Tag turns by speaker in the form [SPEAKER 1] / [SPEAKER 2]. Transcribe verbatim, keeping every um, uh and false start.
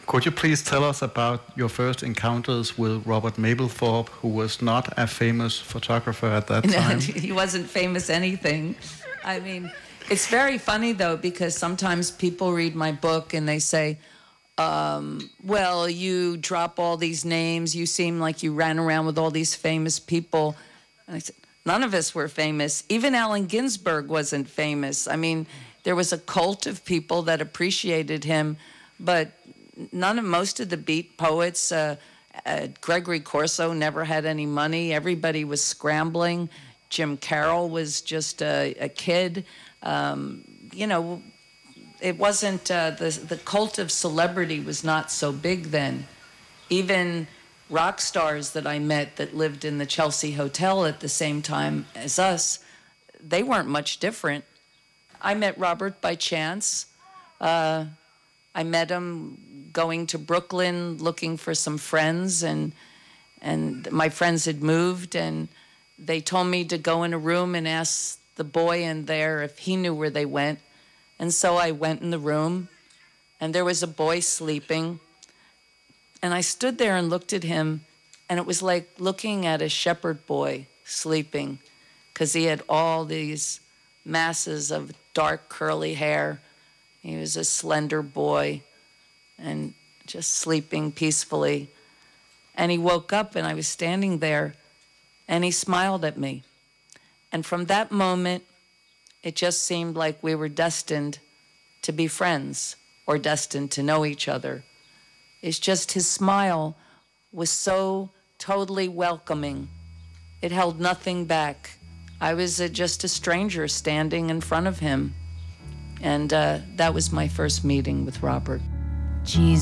[SPEAKER 1] Could you please tell us about your first encounters with Robert Mapplethorpe, who was not a famous photographer at that time?
[SPEAKER 2] He wasn't famous anything. I mean, it's very funny, though, because sometimes people read my book and they say, um, well, you drop all these names. You seem like you ran around with all these famous people. And I said, none of us were famous. Even Allen Ginsberg wasn't famous. I mean, there was a cult of people that appreciated him, but none of most of the beat poets, uh, uh, Gregory Corso never had any money. Everybody was scrambling. Jim Carroll was just a, a kid. Um, you know, it wasn't, uh, the, the cult of celebrity was not so big then. Even rock stars that I met that lived in the Chelsea Hotel at the same time as us, they weren't much different. I met Robert by chance. Uh, I met him going to Brooklyn looking for some friends, and and my friends had moved, and they told me to go in a room and ask the boy in there if he knew where they went. And so I went in the room, and there was a boy sleeping, and I stood there and looked at him, and it was like looking at a shepherd boy sleeping, because he had all these masses of dark curly hair. He was a slender boy and just sleeping peacefully. And he woke up, and I was standing there, and he smiled at me. And from that moment, it just seemed like we were destined to be friends or destined to know each other. It's just his smile was so totally welcoming. It held nothing back. I was uh, just a stranger standing in front of him. And uh, that was my first meeting with Robert.
[SPEAKER 3] Jesus.